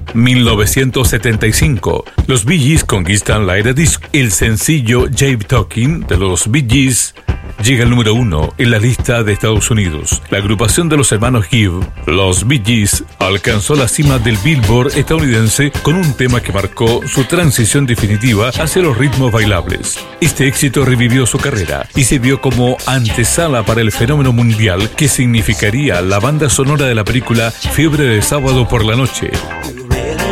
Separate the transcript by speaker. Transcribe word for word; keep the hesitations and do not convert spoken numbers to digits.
Speaker 1: mil novecientos setenta y cinco, los Bee Gees conquistan la era disc. El sencillo Jive Talking de los Bee Gees llega al número uno en la lista de Estados Unidos. La agrupación de los hermanos Gibb, los Bee Gees, alcanzó la cima del Billboard estadounidense con un tema que marcó su transición definitiva hacia los ritmos bailables. Este éxito revivió su carrera y se vio como antesala para el fenómeno mundial que significaría la banda sonora de la película Fiebre de Sábado por la Noche.